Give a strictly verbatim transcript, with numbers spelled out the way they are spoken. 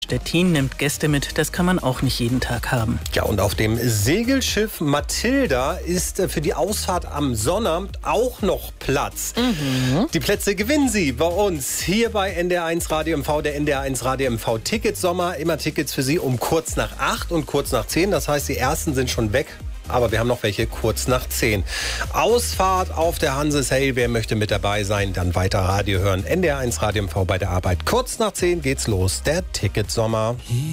Stettin nimmt Gäste mit. Das kann man auch nicht jeden Tag haben. Ja, und auf dem Segelschiff Matilda ist für die Ausfahrt am Sonnabend auch noch Platz. Mhm. Die Plätze gewinnen Sie bei uns hier bei N D R eins Radio M V, der N D R eins Radio M V Ticketsommer. Immer Tickets für Sie um kurz nach acht und kurz nach zehn. Das heißt, die ersten sind schon weg. Aber wir haben noch welche kurz nach zehn. Ausfahrt auf der Hanse Sail. Wer möchte mit dabei sein, dann weiter Radio hören. N D R eins Radio M V bei der Arbeit. Kurz nach zehn geht's los. Der Ticketsommer.